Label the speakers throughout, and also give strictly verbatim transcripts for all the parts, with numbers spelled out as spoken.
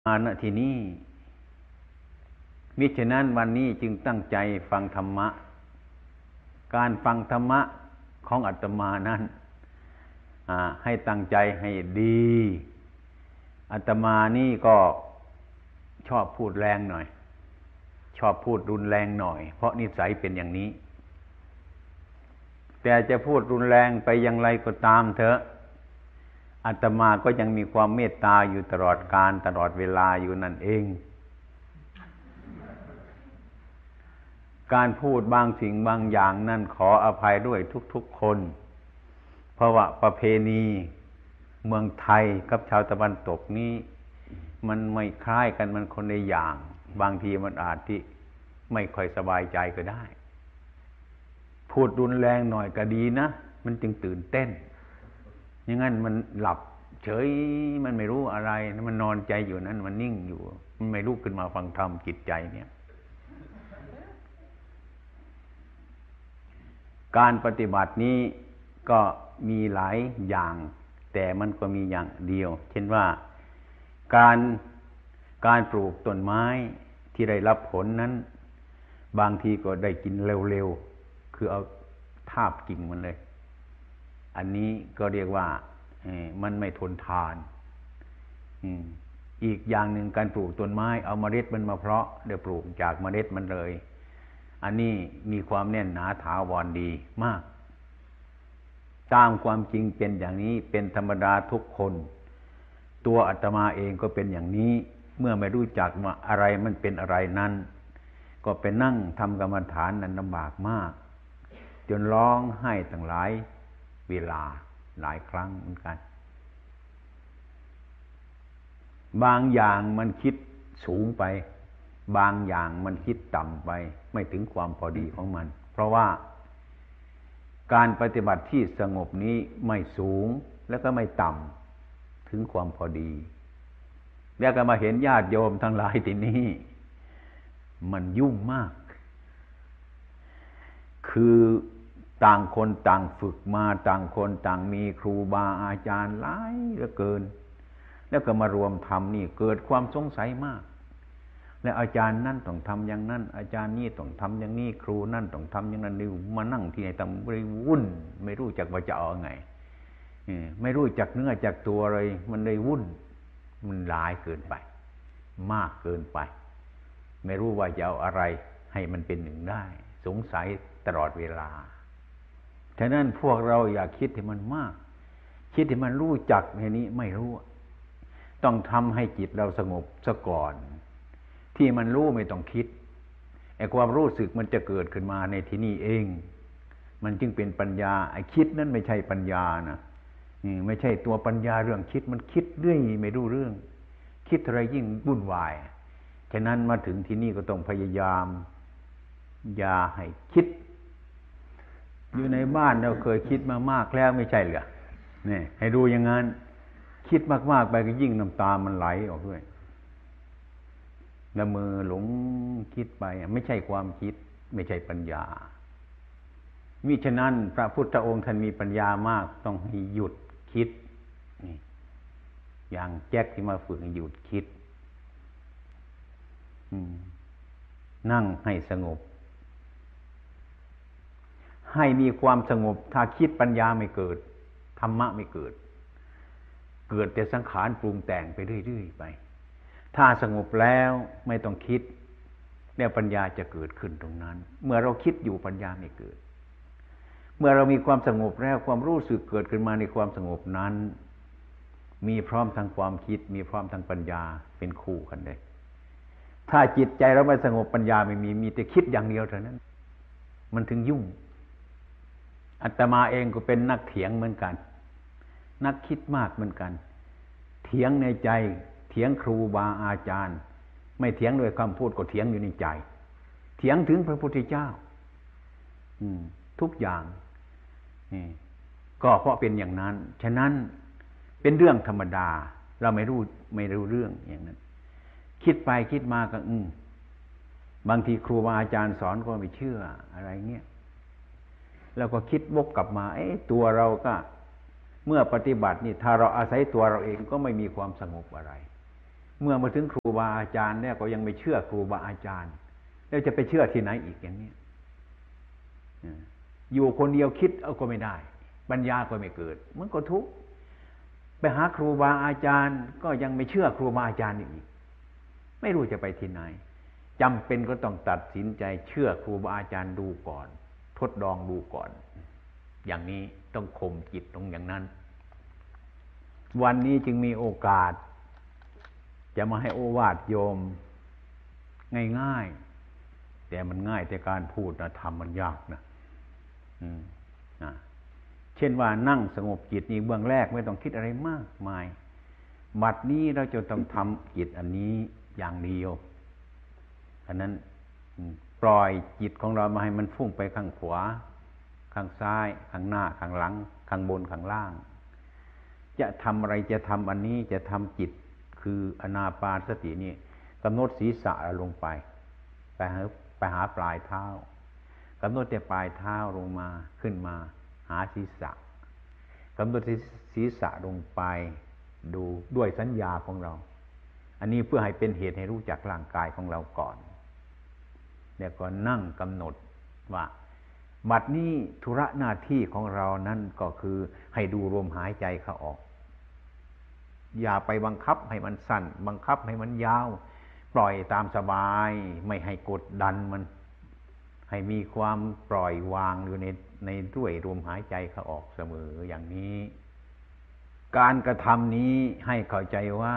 Speaker 1: มาณที่นี้มิฉะนั้นวันนี้จึงตั้งใจฟังธรรมะการฟังธรรมะของอาตมานั้นให้ตั้งใจให้ดีอาตมานี่ก็ชอบพูดแรงหน่อยชอบพูดรุนแรงหน่อยเพราะนิสัยเป็นอย่างนี้แต่จะพูดรุนแรงไปอย่างไรก็ตามเถอะอาตมาก็ยังมีความเมตตาอยู่ตลอดกาลตลอดเวลาอยู่นั่นเองการพูดบางสิ่งบางอย่างนั่นขออภัยด้วยทุกๆคนเพราะว่าประเพณีเมืองไทยกับชาวตะวันตกนี้มันไม่คล้ายกันมันคนละอย่างบางทีมันอาจที่ไม่ค่อยสบายใจก็ได้พูดรุนแรงหน่อยก็ดีนะมันจึงตื่นเต้นอย่างนั้นมันหลับเฉยมันไม่รู้อะไรมันนอนใจอยู่นั้นมันนิ่งอยู่มันไม่ลุกขึ้นมาฟังธรรมจิตใจเนี่ยการปฏิบัตินี้ก็มีหลายอย่างแต่มันก็มีอย่างเดียวเช่นว่าการการปลูกต้นไม้ที่ได้รับผลนั้นบางทีก็ได้กินเร็วๆคือเอาทาบกิ่งมันเลยอันนี้ก็เรียกว่ามันไม่ทนทานอีกอย่างหนึ่งการปลูกต้นไม้เอาเมล็ดมันมาเพาะเดี๋ยวปลูกจากเมล็ดมันเลยอันนี้มีความแน่นหนาถาวรดีมากตามความจริงเป็นอย่างนี้เป็นธรรมดาทุกคนตัวอาตมาเองก็เป็นอย่างนี้เมื่อไม่รู้จักว่าอะไรมันเป็นอะไรนั้นก็ไปนั่งทำกรรมฐานนั้นลำบากมากจนร้องไห้ตั้งหลายเวลาหลายครั้งเหมือนกันบางอย่างมันคิดสูงไปบางอย่างมันคิดต่ำไปไม่ถึงความพอดีของมันเพราะว่าการปฏิบัติที่สงบนี้ไม่สูงแล้วก็ไม่ต่ำถึงความพอดีแล้วก็มาเห็นญาติโยมทั้งหลายที่นี่มันยุ่งมากคือต่างคนต่างฝึกมาต่างคนต่างมีครูบาอาจารย์หลายเหลือเกินแล้วก็มารวมทำนี่เกิดความสงสัยมากและอาจารย์นั่นต้องทำอย่างนั้นอาจารย์นี่ต้องทำอย่างนี้ครูนั่นต้องทำอย่างนั้นนี่มานั่งที่ไหนทำไม่วุ่นไม่รู้จักว่าจะเอาไงไม่รู้จักเนื้อจักตัวเลยมันเลยวุ่นมันหลายเกินไปมากเกินไปไม่รู้ว่าจะเอาอะไรให้มันเป็นหนึ่งได้สงสัยตลอดเวลาฉะนั้นพวกเราอย่าคิดให้มันมากคิดให้มันรู้จักแค่นี้ไม่รู้ต้องทำให้จิตเราสงบซะก่อนที่มันรู้ไม่ต้องคิดไอ้ความรู้สึกมันจะเกิดขึ้นมาในที่นี่เองมันจึงเป็นปัญญาไอ้คิดนั้นไม่ใช่ปัญญานะนี่ไม่ใช่ตัวปัญญาเรื่องคิดมันคิดเรื่อยไม่รู้เรื่องคิดอะไรยิ่งวุ่นวายฉะนั้นมาถึงที่นี่ก็ต้องพยายามอย่าให้คิดอยู่ในบ้านเราเคยคิดมามากแล้วไม่ใช่เหรอนี่ให้ดูอย่างนั้นคิดมากๆไปก็ยิ่งน้ำตามันไหลออกด้วยละเมอหลงคิดไปไม่ใช่ความคิดไม่ใช่ปัญญามิฉะนั้นพระพุทธองค์ท่านมีปัญญามากต้องให้หยุดคิดนี่อย่างแจ็คที่มาฝึกให้หยุดคิดนั่งให้สงบให้มีความสงบถ้าคิดปัญญาไม่เกิดธรรมะไม่เกิดเกิดแต่สังขารปรุงแต่งไปเรื่อยๆไปถ้าสงบแล้วไม่ต้องคิดแล้วปัญญาจะเกิดขึ้นตรงนั้นเมื่อเราคิดอยู่ปัญญาไม่เกิดเมื่อเรามีความสงบแล้วความรู้สึกเกิดขึ้นมาในความสงบนั้นมีพร้อมทั้งความคิดมีพร้อมทั้งปัญญาเป็นคู่กันเลยถ้าจิตใจเราไม่สงบปัญญาไม่มีมีแต่คิดอย่างเดียวเท่านั้นมันถึงยุ่งอาตมาเองก็เป็นนักเถียงเหมือนกันนักคิดมากเหมือนกันเถียงในใจเถียงครูบาอาจารย์ไม่เถียงด้วยคำพูดก็เถียงอยู่ในใจเถียงถึงพระพุทธเจ้าทุกอย่างก็เพราะเป็นอย่างนั้นฉะนั้นเป็นเรื่องธรรมดาเราไม่รู้ไม่รู้เรื่องอย่างนั้นคิดไปคิดมาก็อืมบางทีครูบาอาจารย์สอนก็ไม่เชื่ออะไรเงี้ยเราก็คิดวกกลับมาเอ๊ะตัวเราก็เมื่อปฏิบัตินี่ถ้าเราอาศัยตัวเราเองก็ไม่มีความสงบอะไรเมื่อมาถึงครูบาอาจารย์เนี่ยก็ยังไม่เชื่อครูบาอาจารย์แล้วจะไปเชื่อที่ไหนอีกอย่างนี้อยู่คนเดียวคิดเอาก็ไม่ได้ปัญญาก็ไม่เกิดมันก็ทุกข์ไปหาครูบาอาจารย์ก็ยังไม่เชื่อครูบาอาจารย์อีกไม่รู้จะไปที่ไหนจำเป็นก็ต้องตัดสินใจเชื่อครูบาอาจารย์ดูก่อนทดลองดูก่อนอย่างนี้ต้องข่มจิตตรงอย่างนั้นวันนี้จึงมีโอกาสจะมาให้โอวาทโยมง่ายๆแต่มันง่ายแต่การพูดนะทำมันยากนะอืมนะเช่นว่านั่งสงบจิตนี่เบื้องแรกไม่ต้องคิดอะไรมากมายบัดนี้เราจะต้องทำจิตอันนี้อย่างเดียวอันนั้นปล่อยจิตของเรามาให้มันฟุ้งไปข้างขวาข้างซ้ายข้างหน้าข้างหลังข้างบนข้างล่างจะทำอะไรจะทำอันนี้จะทำจิตคืออานาปานสตินี่กำหนดศีรษะลงไปไปหาไปหาปลายเท้ากำหนดแต่ปลายเท้าลงมาขึ้นมาหาศีรษะกำหนดศีรษะลงไปดูด้วยสัญญาของเราอันนี้เพื่อให้เป็นเหตุให้รู้จักร่างกายของเราก่อนแล้วก็นั่งกำหนดว่าบัดนี้ธุระหน้าที่ของเรานั้นก็คือให้ดูลมหายใจเข้าออกอย่าไปบังคับให้มันสั้นบังคับให้มันยาวปล่อยตามสบายไม่ให้กดดันมันให้มีความปล่อยวางอยู่ในในด้วยลมหายใจเข้าออกเสมออย่างนี้การกระทำนี้ให้เข้าใจว่า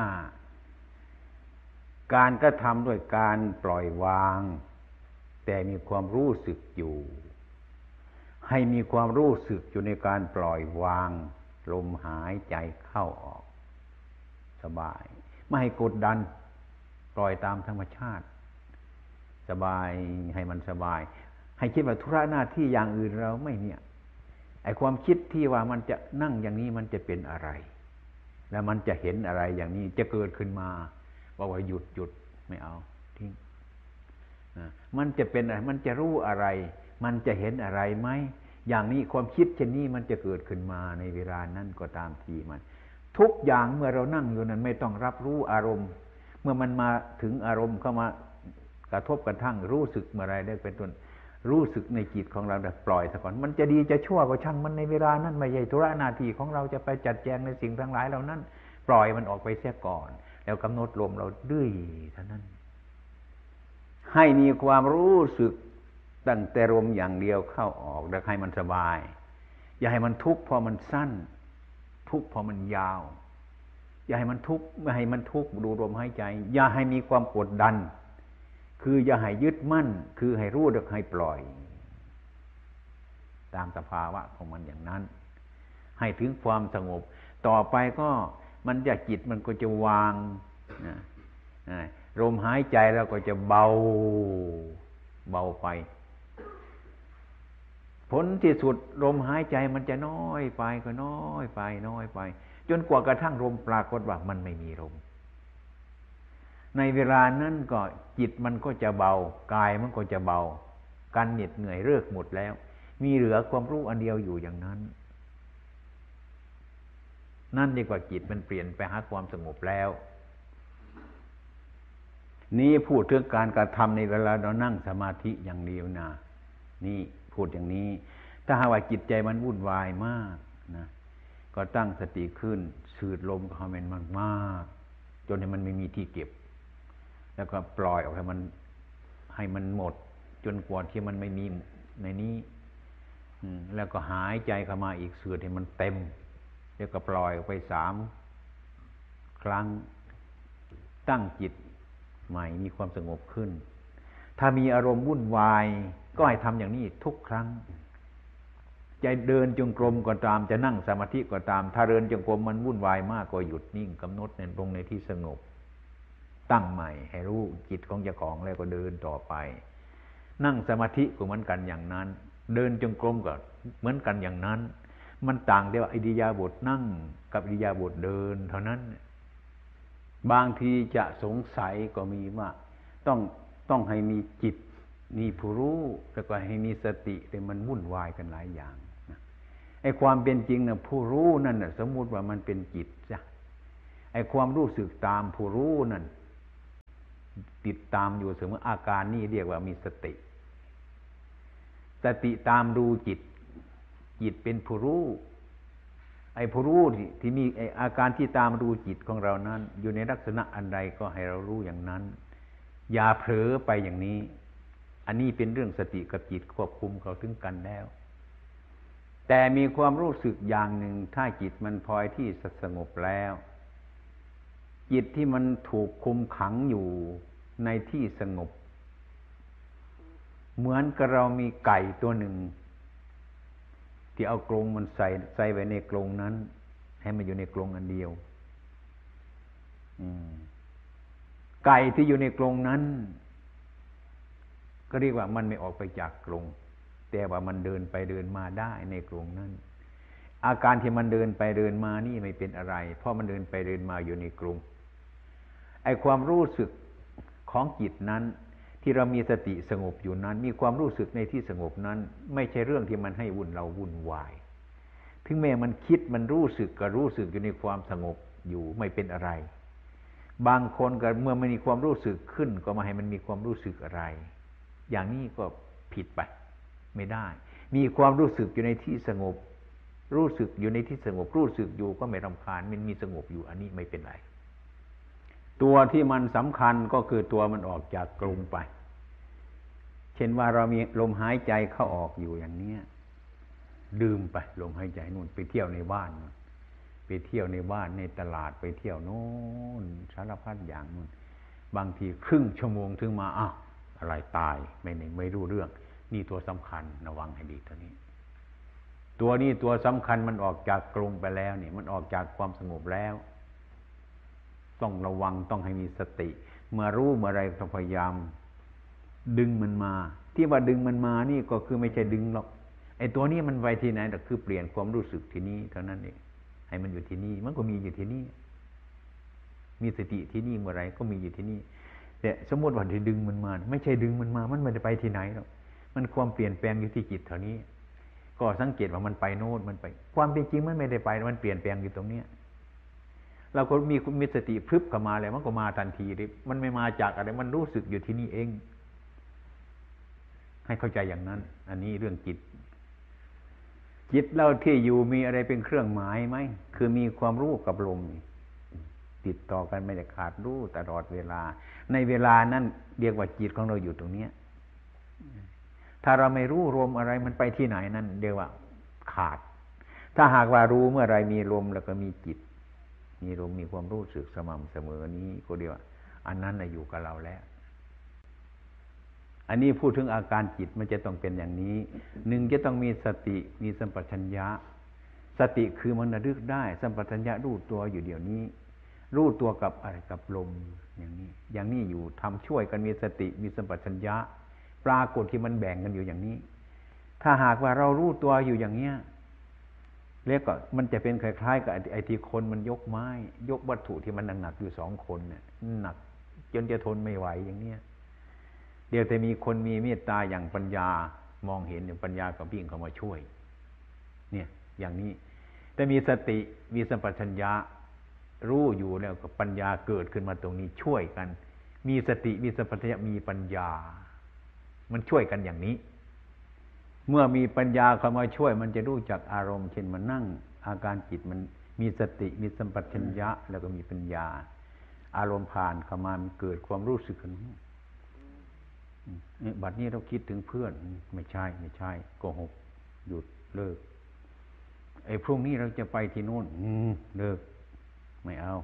Speaker 1: การกระทำด้วยการปล่อยวางแต่มีความรู้สึกอยู่ให้มีความรู้สึกอยู่ในการปล่อยวางลมหายใจเข้าออกสบายไม่ให้กดดันปล่อยตามธรรมชาติสบายให้มันสบายให้คิดว่าธุระหน้าที่อย่างอื่นเราไม่เนี่ยไอ้ความคิดที่ว่ามันจะนั่งอย่างนี้มันจะเป็นอะไรแล้วมันจะเห็นอะไรอย่างนี้จะเกิดขึ้นมาบอกว่าหยุดหยุดไม่เอาทิ้งมันจะเป็นอะไรมันจะรู้อะไรมันจะเห็นอะไรไหมอย่างนี้ความคิดเช่นนี้มันจะเกิดขึ้นมาในเวลานั้นก็ตามทีมันทุกอย่างเมื่อเรานั่งอยู่นั้นไม่ต้องรับรู้อารมณ์เมื่อมันมาถึงอารมณ์เข้ามากระทบกระทั่งรู้สึกเมื่อไรได้เป็นต้นรู้สึกในจิตของเราแต่ปล่อยซะก่อนมันจะดีจะชั่วก็ช่างมันในเวลานั้นไม่ใช่ธุระหน้าที่ของเราจะไปจัดแจงในสิ่งทั้งหลายเหล่านั้นปล่อยมันออกไปเสียก่อนแล้วกำหนดลมเราดื้อเท่านั้นให้มีความรู้สึกตั้งแต่ลมอย่างเดียวเข้าออกแล้วให้มันสบายอย่าให้มันทุกข์เพราะมันสั้นทุกข์เพราะมันยาวอย่าให้มันทุกข์ไม่ให้มันทุกข์ดูลมหายใจอย่าให้มีความกดดันคืออย่าให้ยึดมั่นคือให้รู้และให้ปล่อยตามสภาวะของมันอย่างนั้นให้ถึงความสงบต่อไปก็มันจะจิตมันก็จะวางนะลมหายใจแล้วก็จะเบาเบาไปผลที่สุดลมหายใจมันจะน้อยไปก็น้อยไปน้อยไปจนกว่ากระทั่งลมปรากฏว่ามันไม่มีลมในเวลานั้นก็จิตมันก็จะเบากายมันก็จะเบาการเหน็ดเหนื่อยเลิกหมดแล้วมีเหลือความรู้อันเดียวอยู่อย่างนั้นนั่นดีกว่าจิตมันเปลี่ยนไปหาความสงบแล้วนี่พูดถึงการกระทำในเวลาเรานั่งสมาธิอย่างเดียวนะนี่พูดอย่างนี้ถ้าหากว่าจิตใจมันวุ่นวายมากนะก็ตั้งสติขึ้นสูดลมเข้าไปมากๆจนให้มันไม่มีที่เก็บแล้วก็ปล่อยออกให้มันให้มันหมดจนกว่าที่มันไม่มีในนี้แล้วก็หายใจเข้ามาอีกสูดให้มันเต็มแล้วก็ปล่อยออกไปสามครั้งตั้งจิตใหม่มีความสงบขึ้นถ้ามีอารมณ์วุ่นวายก็ให้ทำอย่างนี้ทุกครั้งจะเดินจงกรมก็ตามจะนั่งสมาธิก็ตามถ้าเดินจงกรมมันวุ่นวายมากก็หยุดนิ่งกำหนดในตรงในที่สงบตั้งใหม่ให้รู้จิตของเจ้าของแล้วก็เดินต่อไปนั่งสมาธิก็เหมือนกันอย่างนั้นเดินจงกรมก็เหมือนกันอย่างนั้นมันต่างแต่ว่าอิริยาบถนั่งกับอิริยาบถเดินเท่านั้นบางทีจะสงสัยก็มีว่าต้องต้องให้มีจิตมีผู้รู้แล้วก็ให้มีสติแต่มันวุ่นวายกันหลายอย่างนะไอ้ความเป็นจริงนะผู้รู้นั่นน่ะสมมุติว่ามันเป็นจิตจ้ะไอ้ความรู้สึกตามผู้รู้นั่นติดตามอยู่เสมออาการนี้เรียกว่ามีสติสติตามดูจิตจิตเป็นผู้รู้ไอ้ผู้รู้ที่ที่มีไอ้อาการที่ตามดูจิตของเรานั้นอยู่ในลักษณะอันใดก็ให้เรารู้อย่างนั้นอย่าเผลอไปอย่างนี้อันนี้เป็นเรื่องสติกับจิตควบคุมเขาถึงกันแล้วแต่มีความรู้สึกอย่างหนึ่งถ้าจิตมันพลอยที่สงบแล้วจิตที่มันถูกคุมขังอยู่ในที่สงบเหมือนกับเรามีไก่ตัวหนึ่งที่เอากรงมันใส่ใส่ไว้ในกรงนั้นให้มันอยู่ในกรงอันเดียวไก่ที่อยู่ในกรงนั้นก็เรียกว่ามันไม่ออกไปจากกรงแต่ว่ามันเดินไปเดินมาได้ในกรงนั้นอาการที่มันเดินไปเดินมานี่ไม่เป็นอะไรเพราะมันเดินไปเดินมาอยู่ในกรงไอ้ความรู้สึกของจิตนั้นที่เรามีสติสงบอยู่นั้นมีความรู้สึกในที่สงบนั้นไม่ใช่เรื่องที่มันให้วุ่นเราวุ่นวายถึงแม้มันคิดมันรู้สึกก็รู้สึกอยู่ในความสงบอยู่ไม่เป็นอะไรบางคนก็เมื่อมันมีความรู้สึกขึ้นก็มาให้มันมีความรู้สึกอะไรอย่างนี้ก็ผิดไปไม่ได้มีความรู้สึกอยู่ในที่สงบรู้สึกอยู่ในที่สงบรู้สึกอยู่ก็ไม่รำคาญมันมีสงบอยู่อันนี้ไม่เป็นไรตัวที่มันสำคัญก็คือตัวมันออกจากกรงไปเช่นว่าเรามีลมหายใจเข้าออกอยู่อย่างนี้ลืมไปลมหายใจนู่นไปเที่ยวในบ้านไปเที่ยวในบ้านในตลาดไปเที่ยวโน่นสารพัดอย่างนู่นบางทีครึ่งชั่วโมงถึงมาอ้าวอะไรตายไม่ไม่รู้เรื่องนี่ตัวสำคัญระวังให้ดีตัวนี้ตัวนี้ตัวสำคัญมันออกจากกรงไปแล้วนี่มันออกจากความสงบแล้วต้องระวังต้องให้มีสติเมื่อรู้เมื่อไรต้องพยายามดึงมันมาที่ว่าดึงมันมานี่ก็คือไม่ใช่ดึงหรอกไอ้ตัวนี้มันไปที่ไหนแต่คือเปลี่ยนความรู้สึกที่นี่เท่านั้นเองให้มันอยู่ที่นี่มันก็มีอยู่ที่นี่มีสติที่นี่เมื่อไรก็มีอยู่ที่นี่แต่สมมติว่าที่ดึงมันมาไม่ใช่ดึงมันมามันไม่ได้ไปที่ไหนหรอกมันความเปลี่ยนแปลงอยู่ที่จิตเท่านี้ก็สังเกตว่ามันไปโน่นมันไปความเป็นจริงมันไม่ได้ไปมันเปลี่ยนแปลงอยู่ตรงเนี้ยเราก็มีมีสติพรึบเข้ามาแล้วมันก็มาทันทีเลยมันไม่มาจากอะไรมันรู้สึกอยู่ที่นี่เองให้เข้าใจอย่างนั้นอันนี้เรื่องจิตจิตเราที่อยู่มีอะไรเป็นเครื่องหมายไหมคือมีความรู้กับลมติดต่อกันไม่ได้ขาดรู้ตลอดเวลาในเวลานั้นเรียกว่าจิตของเราอยู่ตรงนี้ถ้าเราไม่รู้ลมอะไรมันไปที่ไหนนั่นเรียกว่าขาดถ้าหากว่ารู้เมื่อไรมีลมแล้วก็มีจิตมีลมมีความรู้สึกสม่ำเสมอนี้ก็เรียกว่าอันนั้นอยู่กับเราแล้วอันนี้พูดถึงอาการจิตมันจะต้องเป็นอย่างนี้หนึ่งจะต้องมีสติมีสัมปชัญญะสติคือมันระลึกได้สัมปชัญญะรู้ตัวอยู่เดี๋ยวนี้รู้ตัวกับอะไรกับลมอย่างนี้อย่างนี้อยู่ทำช่วยกันมีสติมีสัมปชัญญะปรากฏที่มันแบ่งกันอยู่อย่างนี้ถ้าหากว่าเรารู้ตัวอยู่อย่างเนี้ยเรียกก็มันจะเป็นคล้ายๆกับไอ้ที่คนมันยกไม้ยกวัตถุที่มันหนักๆอยู่สองคนเนี่ยหนักจนจะทนไม่ไหวอย่างเนี้ยเดี๋ยวแต่มีคนมีเมตตาอย่างปัญญามองเห็นอย่างปัญญาก็วิ่งเข้ามาช่วยเนี่ยอย่างนี้แต่มีสติมีสัมปชัญญะรู้อยู่แล้วก็ปัญญาเกิดขึ้นมาตรงนี้ช่วยกันมีสติมีสัมปชัญญะมีปัญญามันช่วยกันอย่างนี้เมื่อมีปัญญาเข้ามาช่วยมันจะรู้จักอารมณ์เช่นมันนั่งอาการจิตมันมีสติมีสัมปชัญญะแล้วก็มีปัญญาอารมณ์ผ่านเข้ามามันเกิดความรู้สึกขึ้นบัดนี้เราคิดถึงเพื่อนไม่ใช่ไม่ใช่โกหกหยุดเลิกไอ้พรุ่งนี้เราจะไปที่โน่นเลิกไม่เอา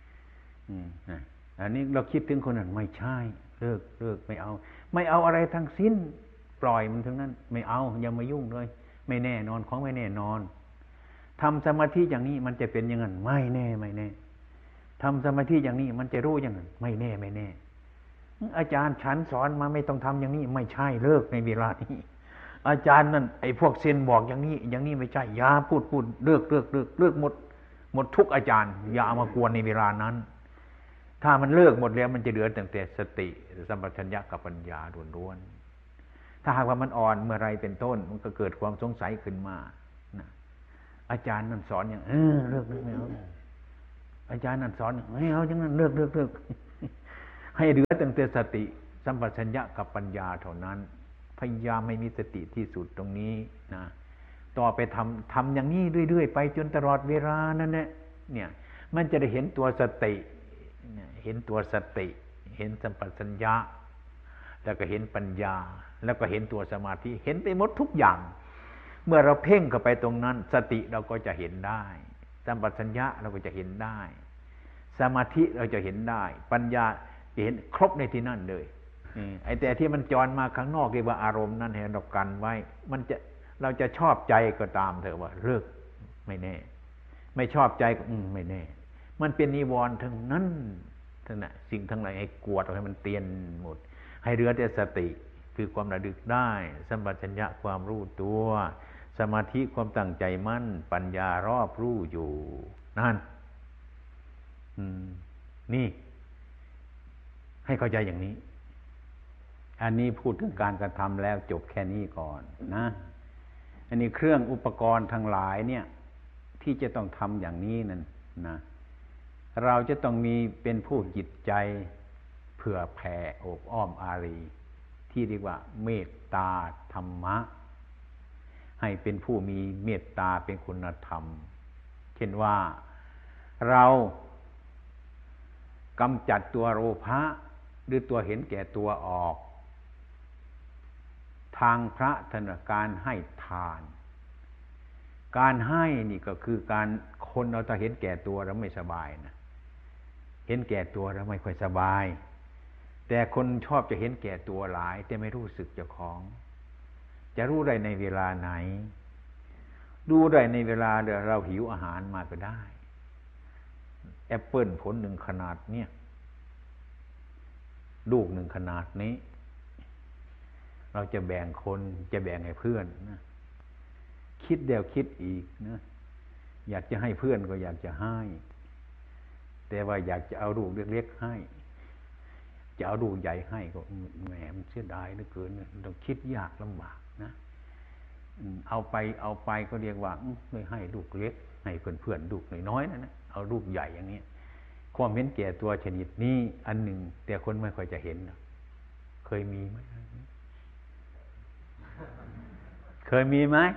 Speaker 1: อันนี้เราคิดถึงคนนั้นไม่ใช่เลิกเลิกไม่เอาไม่เอาอะไรทั้งสิ้นปล่อยมันทั้งนั้นไม่เอาอย่ามายุ่งเลยไม่แน่นอนของไม่แน่นอนทำสมาธิอย่างนี้มันจะเป็นอย่างนั้นไม่แน่ไม่แน่ทำสมาธิอย่างนี้มันจะรู้อย่างนั้นไม่แน่ไม่แน่อาจารย์ฉันสอนมาไม่ต้องทำอย่างนี้ไม่ใช่เลิกในเวลานี้อาจารย์นั่นไอ้พวกเซนบอกอย่างนี้อย่างนี้ไม่ใช่อย่าพูดพูดเลิกเลิกเลิกเลิกหมดหมดทุกอาจารย์อย่าเอามากวนในเวลานั้นถ้ามันเลิกหมดแล้วมันจะเหลือแต่สติสัมปชัญญะกับปัญญาล้วนๆถ้าหากว่ามันอ่อนเมื่อไรเป็นต้นมันก็เกิดความสงสัยขึ้นมานะอาจารย์นั่นสอนอย่างเออเลิกเลิกไม่เอาอาจารย์นั่นสอนให้เอาอย่างนั้นเลิกเลิกเลิกให้เหลือตั้งแต่สติสัมปชัญญะกับปัญญาเท่านั้นพยายามไม่มีสติที่สุดตรงนี้นะต่อไปทำทำอย่างนี้เรื่อยๆไปจนตลอดเวลานั่นแหละเนี่ยมันจะได้เห็นตัวสติเห็นตัวสติเห็นสัมปชัญญะแล้วก็เห็นปัญญาแล้วก็เห็นตัวสมาธิเห็นไปหมดทุกอย่างเมื่อเราเพ่งเข้าไปตรงนั้นสติเราก็จะเห็นได้สัมปชัญญะเราก็จะเห็นได้สมาธิเราจะเห็นได้ปัญญาจะเห็นครบในที่นั่นเลยไอ้แต่ที่มันจรมาข้างนอกเรียกว่าอารมณ์นั่นให้เรากันไว้มันจะเราจะชอบใจก็ตามเถอะว่าเลิกไม่แน่ไม่ชอบใจก็อืมไม่แน่มันเป็นนิวรณ์ทั้งนั้นทั้งนั้นสิ่งทั้งหลายให้กวดเอาให้มันเตียนหมดให้เหลือแต่สติคือความระลึกได้สัมปชัญญะความรู้ตัวสมาธิความตั้งใจมั่นปัญญารอบรู้อยู่นั่นนี่ให้เข้าใจอย่างนี้อันนี้พูดถึงการกระทำแล้วจบแค่นี้ก่อนนะอันนี้เครื่องอุปกรณ์ทั้งหลายเนี่ยที่จะต้องทำอย่างนี้นั่นนะเราจะต้องมีเป็นผู้จิตใจเผื่อแผ่โอบอ้อมอารีที่เรียกว่าเมตตาธรรมะให้เป็นผู้มีเมตตาเป็นคุณธรรมเช่นว่าเรากำจัดตัวโลภะหรือตัวเห็นแก่ตัวออกทางพระธนการให้ทานการให้นี่ก็คือการคนเราถ้าเห็นแก่ตัวแล้วไม่สบายนะเห็นแก่ตัวแล้วไม่ค่อยสบายแต่คนชอบจะเห็นแก่ตัวหลายแต่ไม่รู้สึกเจ้าของจะรู้ได้ในเวลาไหนดูได้ในเวลาเราหิวอาหารมาก็ได้แอปเปิลผลหนึ่งขนาดเนี้ยลูกหนึ่งขนาดนี้เราจะแบ่งคนจะแบ่งให้เพื่อนนะคิดเดียวคิดอีกนะอยากจะให้เพื่อนก็อยากจะให้แต่ว่าอยากจะเอาลูกเล็กๆให้จะเอาลูกใหญ่ให้ก็แหมมันเสียดายเหลือเกินต้องคิดยากลำบากนะเอาไปเอาไปก็เรียกว่าไม่ให้ลูกเล็กให้เพื่อนๆลูกน้อยๆนั่นนะเอาลูกใหญ่อย่างนี้ความเห็นแก่ตัวชนิดนี้อันหนึ่งแต่คนไม่ค่อยจะเห็นเคยมีไหมเคยมีไหม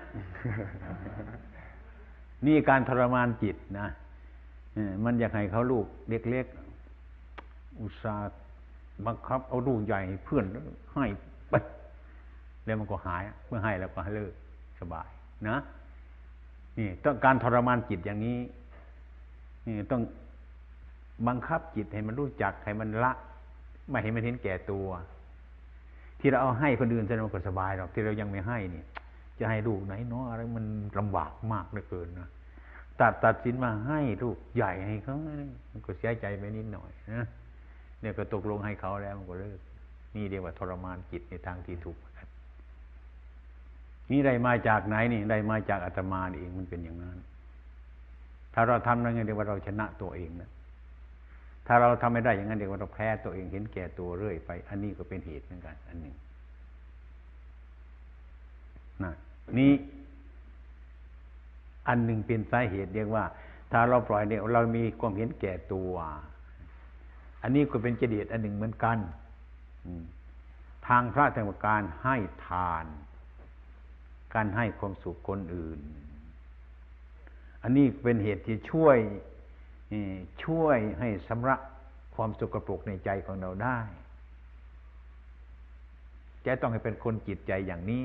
Speaker 1: นี่การทรมานจิตนะมันอยากให้เขาลูกเล็กๆอุตส่าห์บังคับเอาลูกใหญ่เพื่อนให้ไปแล้วมันก็หายเมื่อให้แล้วก็ให้เลิกสบายนะนี่ต้องการทรมานจิตอย่างนี้นี่ต้องบังคับจิตให้มันรู้จักให้มันละไม่ให้มันเห็นแก่ตัวที่เราเอาให้คนอื่นแสดงว่าก็สบายหรอกที่เรายังไม่ให้นี่จะให้ลูกไหนเนาะอะไรมันลำบากมากเหลือเกินนะตัดตัดสินมาให้ลูกใหญ่ให้เขามันก็เสียใจไปนิดหน่อยนะเนี่ยก็ตกลงให้เขาแล้วมันก็เลิกนี่เรียกว่าทรมานจิตในทางที่ถูกนี่ได้มาจากไหนนี่ได้มาจากอาตมาเองมันเป็นอย่างนั้นถ้าเราทำแล้วไงเรียกว่าเราชนะตัวเองนะถ้าเราทำไม่ได้อย่างนั้นเรียกว่าเราแพ้ตัวเองเห็นแก่ตัวเรื่อยไปอันนี้ก็เป็นเหตุเหมือนกันอันหนึ่งนะนี่อันหนึ่งเป็นสาเหตุเรียกว่าถ้าเราปล่อยเนี่ยเรามีความเห็นแก่ตัวอันนี้ก็เป็นกิเลสอันหนึ่งเหมือนกันทางพระธรรมการให้ทานการให้ความสุขคนอื่นอันนี้เป็นเหตุที่ช่วยช่วยให้ชำระความสกปรกในใจของเราได้จะต้องให้เป็นคนจิตใจอย่างนี้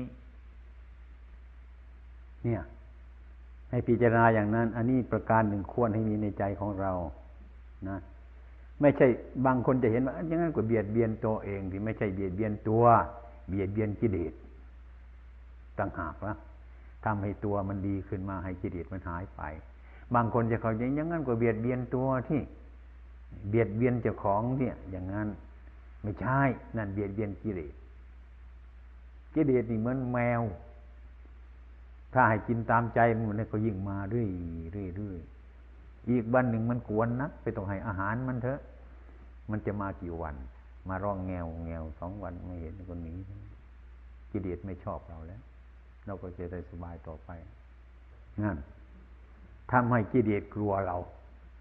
Speaker 1: เนี่ยให้พิจารณาอย่างนั้นอันนี้ประการหนึ่งควรให้มีในใจของเรานะไม่ใช่บางคนจะเห็นว่าอย่างนั้นก็เบียดเบียนตัวเองที่ไม่ใช่เบียดเบียนตัวเบียดเบียนกิเลสต่างหากนะทำให้ตัวมันดีขึ้นมาให้กิเลสมันหายไปบางคนจะเขาอย่างนั้นก็เบียดเบียนตัวที่เบียดเบียนเจ้าของเนี่ยอย่างนั้นไม่ใช่นั่นเบียดเบียนกิเลสกิเลสนี่เหมือนแมวถ้าให้กินตามใจมันก็ยิ่งมาเรื่อยเรื่อยเรื่อยอีกวันหนึ่งมันกวนนักไปต้องให้อาหารมันเถอะมันจะมากี่วันมาร้องแงวแงวสองวันไม่เห็นคนหนีกิเลสไม่ชอบเราแล้วเราก็จะได้สบายต่อไปนั่นทำให้กิเลสกลัวเรา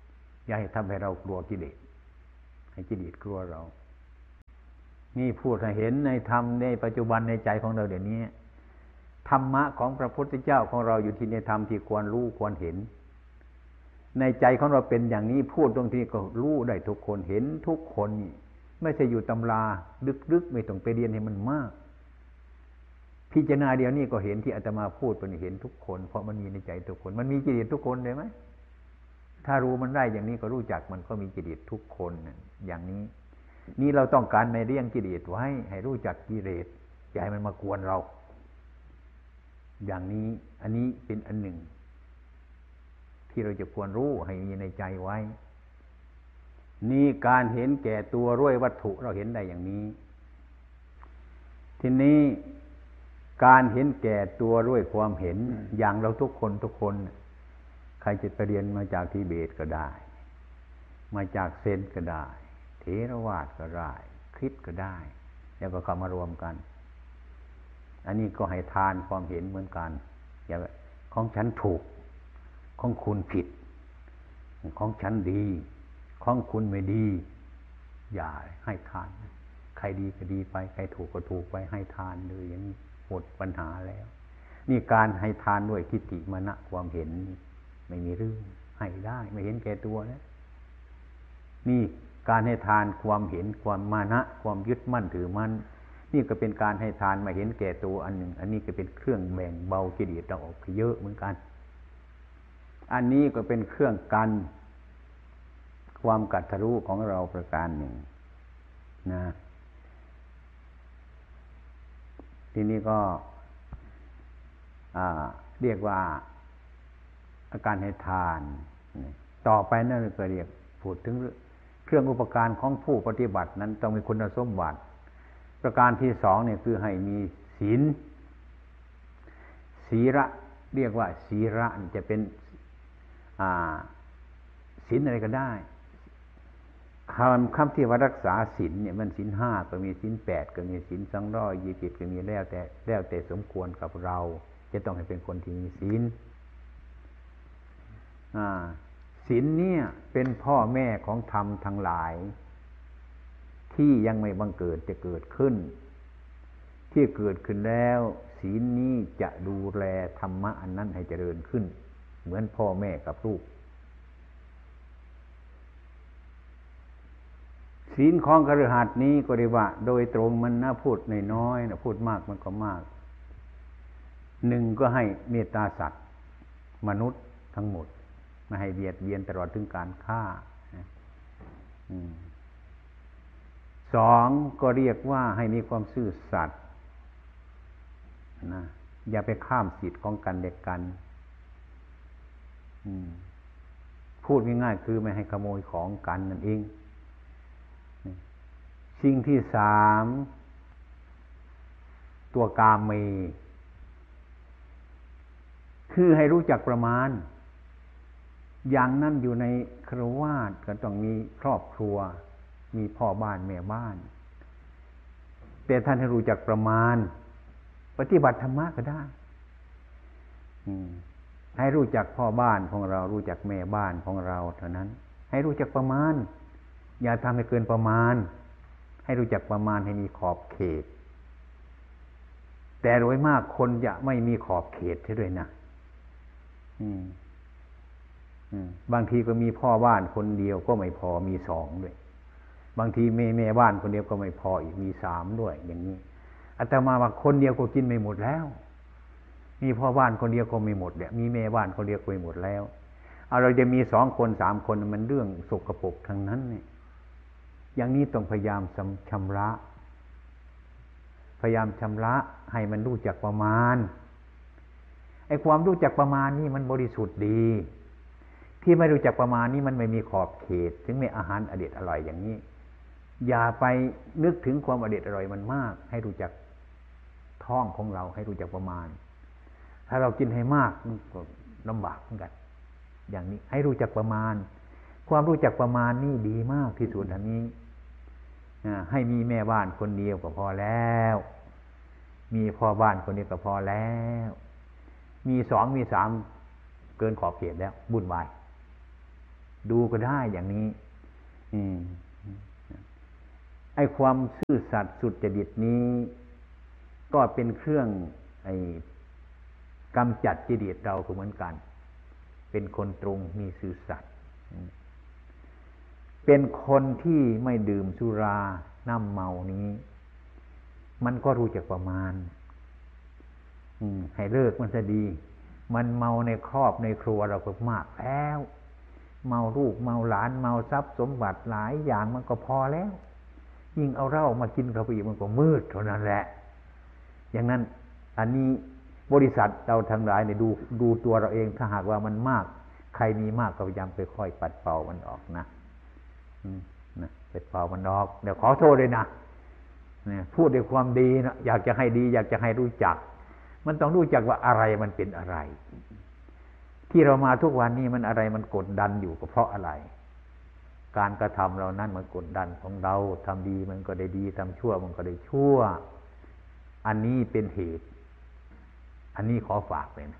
Speaker 1: อย่าให้ทำให้เรากลัวกิเลสให้กิเลสกลัวเรานี่พูดให้เห็นในธรรมในปัจจุบันในใจของเราเดี๋ยวนี้ธรรมะของพระพุทธเจ้าของเราอยู่ที่ในธรรมที่ควรรู้ควรเห็นในใจของเราเป็นอย่างนี้พูดตรงที่ก็รู้ได้ทุกคนเห็นทุกคนไม่ใช่อยู่ตำราลึกๆไม่ต้องไปเรียนให้มันมากพิจารณาเดียวนี้ก็เห็นที่อาตมาพูดเป็นเห็นทุกคนเพราะมันมีในใจทุกคนมันมีกิเลสทุกคนเลยไหมถ้ารู้มันได้อย่างนี้ก็รู้จักมันก็มีกิเลสทุกคนอย่างนี้นี่เราต้องการในเรื่องกิเลสไว้ให้รู้จักกิเลสอย่าให้มันมากวนเราอย่างนี้อันนี้เป็นอันหนึ่งที่เราจะควรรู้ให้มีในใจไว้นี่การเห็นแก่ตัวด้วยวัตถุเราเห็นได้อย่างนี้ทีนี้การเห็นแก่ตัวด้วยความเห็นอย่างเราทุกคนทุกคนใครจะไปเรียนมาจากทิเบตก็ได้มาจากเซนก็ได้เถรวาทก็ได้คริสต์ก็ได้แล้วก็เข้ามารวมกันอันนี้ก็ให้ทานความเห็นเหมือนกันอย่างของฉันถูกของคุณผิดของฉันดีของคุณไม่ดีอย่าให้ทานใครดีก็ดีไปใครถูกก็ถูกไปให้ทานเลยอย่างนี้หมดปัญหาแล้วนี่การให้ทานด้วยทิฏฐิมานะความเห็นไม่มีเรื่องให้ได้ไม่เห็นแก่ตัวแล้วนี่การให้ทานความเห็นความมานะความยึดมั่นถือมั่นนี่ก็เป็นการให้ทานมาเห็นแก่ตัวอันหนึ่งอันนี้ก็เป็นเครื่องแบ่งเบากิเลสเราออกเยอะเหมือนกันอันนี้ก็เป็นเครื่องกันความกัดทะลุของเราประการหนึ่งนะทีนี้ก็เรียกว่าอาการให้ทานต่อไปนั่นก็เรียกพูดถึงเครื่องอุปการของผู้ปฏิบัตินั้นต้องมีคุณสมบัติประการที่สองเนี่ยคือให้มีศีลศีระเรียกว่าศีระจะเป็นศีลอะไรก็ได้คำคำที่ว่ารักษาศีลเนี่ยมันศีลห้าก็มีศีลแปดก็มีศีลสองร้อยยี่สิบก็มีแล้วแต่แล้วแต่สมควรกับเราจะต้องให้เป็นคนที่มีศีลศีลเนี่ยเป็นพ่อแม่ของธรรมทั้งหลายที่ยังไม่บังเกิดจะเกิดขึ้นที่เกิดขึ้นแล้วศีลนี้จะดูแลธรรมะอันนั้นให้เจริญขึ้นเหมือนพ่อแม่กับลูกศีลของคฤหัสถ์นี้ก็เรียกว่าโดยตรงมันน่าพูดน้อยๆนะพูดมากมันก็มากหนึ่งก็ให้เมตตาสัตว์มนุษย์ทั้งหมดไม่ให้เบียดเบียนตลอดถึงการฆ่าสองก็เรียกว่าให้มีความซื่อสัตย์นะอย่าไปข้ามสิทธิ์ของกันและกันพูดง่ายๆคือไม่ให้ขโมยของกันนั่นเองสิ่งที่สามตัวกามเมคือให้รู้จักประมาณอย่างนั้นอยู่ในคฤหัสถ์ก็ต้องมีครอบครัวมีพ่อบ้านแม่บ้านแต่ท่านให้รู้จักประมาณปฏิบัติธรรมะก็ได้ให้รู้จักพ่อบ้านของเรารู้จักแม่บ้านของเราเท่านั้นให้รู้จักประมาณอย่าทำให้เกินประมาณให้รู้จักประมาณให้มีขอบเขตแต่โดยมากคนจะไม่มีขอบเขตใช่ด้วยนะบางทีก็มีพ่อบ้านคนเดียวก็ไม่พอมีสองด้วยบางทีแม่แม่บ้านคนเดียวก็ไม่พออีกมีสามด้วยอย่างนี้อาตมาว่าคนเดียวก็กินไม่หมดแล้วมีพ่อบ้านคนเดียวก็ไม่หมดเนี่ยมีแม่บ้านคนเดียวก็ไม่หมดแล้วเอาเราจะมีสองคนสามคนมันเรื่องสกปรกทั้งนั้นเนี่ยอย่างนี้ต้องพยายามชำระพยายามชำระให้มันรู้จักประมาณไอ้ความรู้จักประมาณนี่มันบริสุทธิ์ดีที่ไม่รู้จักประมาณนี้มันไม่มีขอบเขตถึงมีอาหารอเด็ดอร่อยอย่างนี้อย่าไปนึกถึงความอเด็ดอร่อยมันมากให้รู้จักท้องของเราให้รู้จักประมาณถ้าเรากินให้มากมันก็ลำบากเหมือนกันอย่างนี้ให้รู้จักประมาณความรู้จักประมาณนี่ดีมากที่สุดอันนี้ให้มีแม่บ้านคนเดียวก็พอแล้วมีพ่อบ้านคนเดียวก็พอแล้วมีสองมีสามเกินขอบเขตแล้ววุ่นวายดูก็ได้อย่างนี้อืมไอ้ความซื่อสัตย์สุจริตนี้ก็เป็นเครื่องไอ้กำจัดกิเลสเราก็เหมือนกันเป็นคนตรงมีซื่อสัตย์เป็นคนที่ไม่ดื่มสุราน้ำเมานี้มันก็รู้จักประมาณให้เลิกมันจะดีมันเมาในครอบในครัวเราก็มากแล้วเมาลูกเมาหลานเมาทรัพย์สมบัติหลายอย่างมันก็พอแล้วยิ่งเอาเหล้ามากินเข้าไปอีกมันก็มืดเท่านั้นแหละอย่างนั้นอันนี้บริษัทเราทั้งหลายเนี่ยดูดูตัวเราเองถ้าหากว่ามันมากใครมีมากก็พยายามไปค่อยปัดเป่ามันออกนะนะปัดเป่ามันออกเดี๋ยวขอโทษเลยนะเนี่ยพูดด้วยความดีนะอยากจะให้ดีอยากจะให้รู้จักมันต้องรู้จักว่าอะไรมันเป็นอะไรที่เรามาทุกวันนี้มันอะไรมันกดดันอยู่ก็เพราะอะไรการกระทำเรานั้นมันกดดันของเราทำดีมันก็ได้ดีทำชั่วมันก็ได้ชั่วอันนี้เป็นเหตุอันนี้ขอฝากเลยนะ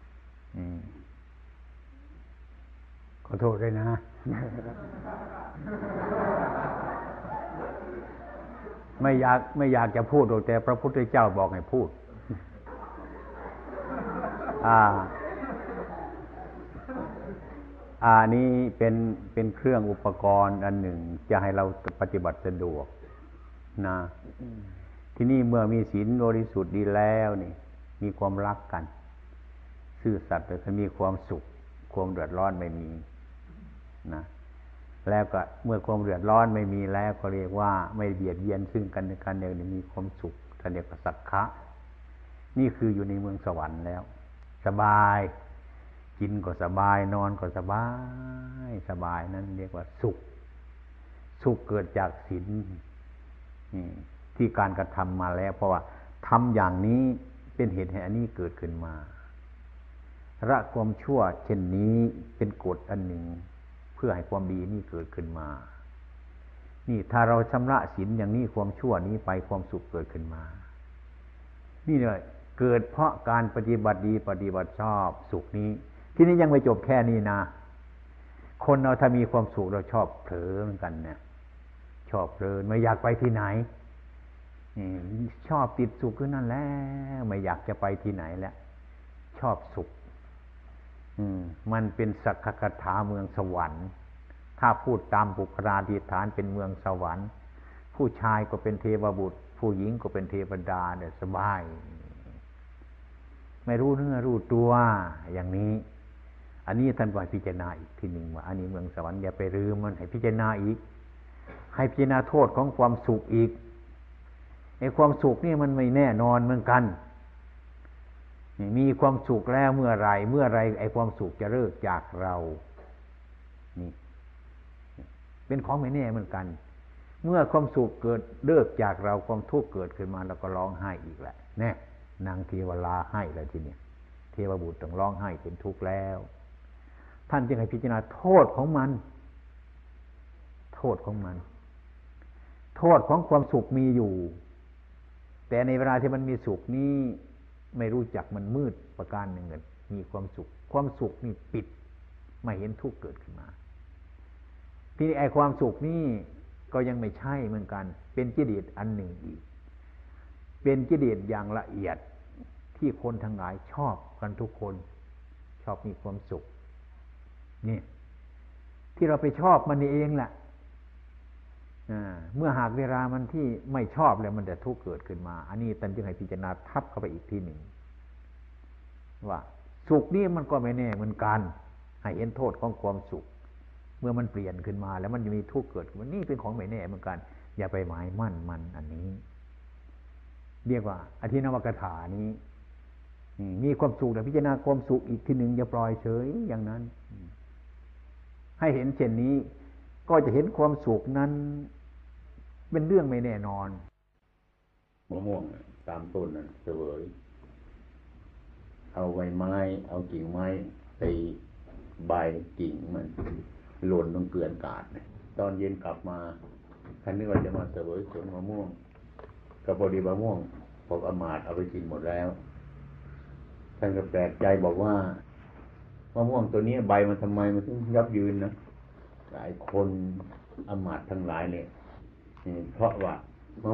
Speaker 1: ขอโทษด้วยนะ ไม่อยากไม่อยากจะพูดแต่พระพุทธเจ้าบอกให้พูดอ่าอ่านี้เป็นเป็นเครื่องอุปกรณ์อันหนึ่งจะให้เราปฏิบัติสะดวกนะที่นี่เมื่อมีศีลบริสุทธิ์ดีแล้วนี่มีความรักกันซื่อสัตย์จะมีความสุขความเดือดร้อนไม่มีนะแล้วก็เมื่อความเดือดร้อนไม่มีแล้วก็เรียกว่าไม่เบียดเบียนซึ่งกันและกันอย่างนี้มีความสุขท่านเรียกว่าสักขะนี่คืออยู่ในเมืองสวรรค์แล้วสบายกินก็สบายนอนก็สบายสบายนั้นเรียกว่าสุขสุขเกิดจากศีลที่การกระทำมาแล้วเพราะว่าทำอย่างนี้เป็นเหตุให้อันนี้เกิดขึ้นมาละความชั่วเช่นนี้เป็นกฎอันหนึ่งเพื่อให้ความดีนี่เกิดขึ้นมานี่ถ้าเราชำระศีลอย่างนี้ความชั่วนี้ไปความสุขเกิดขึ้นมานี่เลยเกิดเพราะการปฏิบัติดีปฏิบัติชอบสุขนี้ที่นี้ยังไม่จบแค่นี้นะคนเราถ้ามีความสุขเราชอบเผลอเหมือนกันเนี่ยชอบเพลินไม่อยากไปที่ไหนชอบติดสุขขึ้นนั่นแหละไม่อยากจะไปที่ไหนแล้วชอบสุขมันเป็นสักขคถาเมืองสวรรค์ถ้าพูดตามปุคราธิฐานเป็นเมืองสวรรค์ผู้ชายก็เป็นเทวบุตรผู้หญิงก็เป็นเทวดาเนี่ยสบายไม่รู้เนื้อรู้ตัวอย่างนี้อันนี้ท่านว่าพิจารณาอีกทีหนึ่งว่าอันนี้เมืองสวรรค์อย่าไปลืมมันให้พิจารณาอีกให้พิจารณาโทษของความสุขอีกไอ้ความสุขนี่มันไม่แน่นอนเหมือนกันมีความสุขแล้วเมื่อไรเมื่อไรไอ้ความสุขจะเลิกจากเรานี่เป็นของไม่แน่เหมือนกันเมื่อความสุขเกิดเลิกจากเราความทุกข์เกิดขึ้นมาเราก็ร้องไห้อีกแหละแน่นางเทวราให้แล้วทีนี้เทวบุตรต้องร้องไห้เป็นทุกข์แล้วท่านจึงให้พิจารณาโทษของมันโทษของมันโทษของความสุขมีอยู่แต่ในเวลาที่มันมีสุขนี้ไม่รู้จักมันมืดประการหนึ่งเลยมีความสุขความสุขนี่ปิดไม่เห็นทุกข์เกิดขึ้นมาทีนี้ไอ้ความสุขนี่ก็ยังไม่ใช่เหมือนกันเป็นกิเลสอันหนึ่งอีกเป็นกิเลสอย่างละเอียดที่คนทั้งหลายชอบกันทุกคนชอบมีความสุขนี่ที่เราไปชอบมันนี่เองแหละเมื่อหากเวลามันที่ไม่ชอบแล้วมันจะทุกข์เกิดขึ้นมาอันนี้ท่านจึงให้พิจารณาทับเข้าไปอีกทีหนึ่งว่าสุขนี่มันก็ไม่แน่เหมือนกันให้เห็นโทษของความสุขเมื่อมันเปลี่ยนขึ้นมาแล้วมันจะมีทุกข์เกิดขึ้นนี่เป็นของไม่แน่เหมือนกันอย่าไปหมายมั่นมันอันนี้เรียกว่าอธินวกถานี้มีความสุขแต่พิจารณาความสุขอีกทีหนึ่งอย่าปล่อยเฉยอย่างนั้นให้เห็นเช่นนี้ก็จะเห็นความสุขนั้นเป็นเรื่องไม่แน่นอนมะม่วงตามต้นนั้นเสวยเอาใบไม้เอากิ่งไม้ตีใบกิ่งมันหล่นลงเกลื่อนกาดตอนเย็นกลับมาท่านนึกว่าจะมาเสวยสวนมะม่วงกับพอดีมะม่วงพวกอมาตย์เอาไปกินหมดแล้วท่านก็แปลกใจบอกว่ามะม่วงตัวนี้ใบมันทำไมมันถึงยับยืนนะ
Speaker 2: หลายคนอมาตย์ทั้งหลายเนี่ยเพราะว่า